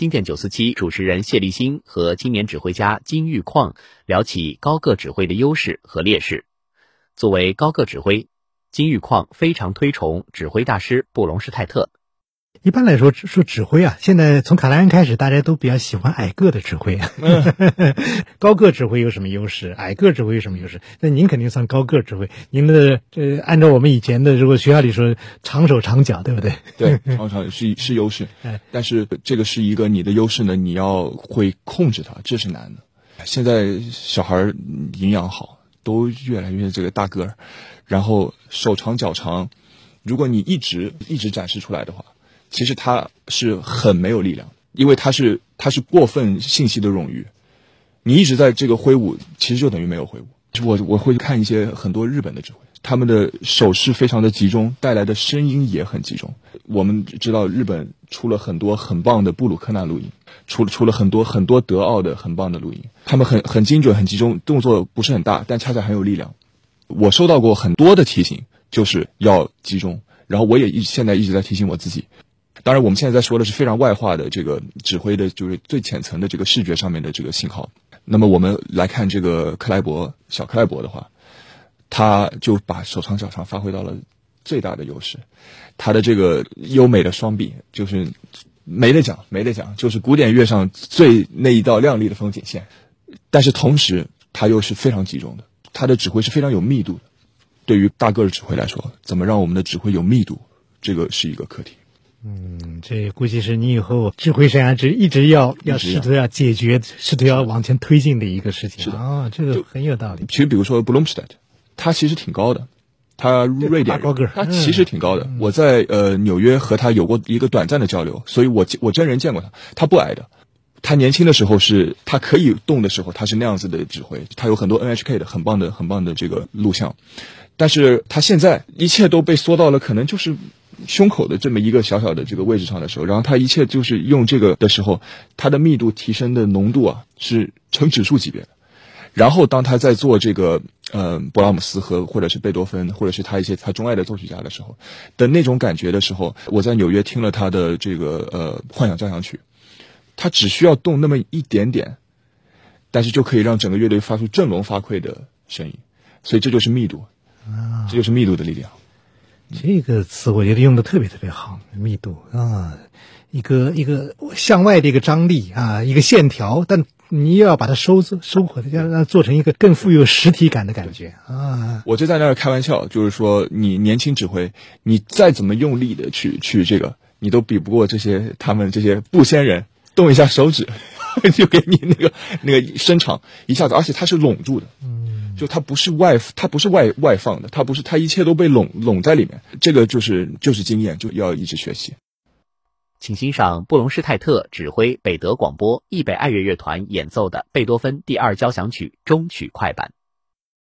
经典947主持人谢立新和青年指挥家金玉矿聊起高个指挥的优势和劣势。作为高个指挥，金玉矿非常推崇指挥大师布隆施泰特。 一般来说指挥啊，现在从卡莱恩开始，大家都比较喜欢矮个的指挥。高个指挥有什么优势？矮个指挥有什么优势？那您肯定算高个指挥。您的按照我们以前的如果学校里说，长手长脚，对不对？ 对，长手是优势，但是这个是一个你的优势呢，你要会控制它，这是难的。现在小孩营养好，都越来越这个大个儿，然后手长脚长，如果你一直展示出来的话，其实他是很没有力量，因为他是过分信息的冗余，你一直在这个挥舞，其实就等于没有挥舞。我会看一些很多日本的指挥，他们的手势非常的集中，带来的声音也很集中。我们知道日本出了很多很棒的布鲁克纳录音，出了很多德奥的很棒的录音，他们很精准很集中，动作不是很大，但恰恰很有力量。我收到过很多的提醒，就是要集中，然后我也现在一直在提醒我自己。当然我们现在在说的是非常外化的这个指挥的，就是最浅层的这个视觉上面的这个信号。那么我们来看这个小克莱伯的话，他就把手长脚长发挥到了最大的优势。他的这个优美的双臂就是没得讲，就是古典乐上最那一道亮丽的风景线。但是同时他又是非常集中的，他的指挥是非常有密度的。对于大个的指挥来说，怎么让我们的指挥有密度，这个是一个课题。 这估计是你以后指挥生涯一直要试图要解决，试图要往前推进的一个事情。 是的啊，这个很有道理。 其实比如说布隆施泰特，他其实挺高的，他瑞典人，他其实挺高的。我在纽约和他有过一个短暂的交流，所以我真人见过他，他不矮的。他年轻的时候他可以动的时候，他是那样子的指挥，他有很多 NHK 的很棒的这个录像。但是他现在一切都被缩到了可能就是胸口的这么一个小小的这个位置上的时候，然后他一切就是用这个的时候，他的密度提升的浓度啊是成指数级别的。然后当他在做这个勃拉姆斯或者是贝多芬或者是他一些他钟爱的作曲家的时候的那种感觉的时候，我在纽约听了他的这个幻想交响曲，他只需要动那么一点点，但是就可以让整个乐队发出振聋发聩的声音。所以这就是密度，这就是密度的力量。 这个词我觉得用的特别特别好，密度啊，一个向外的一个张力啊，一个线条，但你又要把它收回来，要让它做成一个更富有实体感的感觉啊。 我就在那儿开玩笑，就是说你年轻指挥，你再怎么用力的去这个，你都比不过他们这些布仙人，动一下手指就给你那个伸长一下子，而且它是拢住的。就它不是外放的，它一切都被拢在里面。这个就是经验，就要一直学习。 请欣赏布隆施泰特指挥北德广播易北爱乐乐团演奏的贝多芬第2交响曲中曲快板。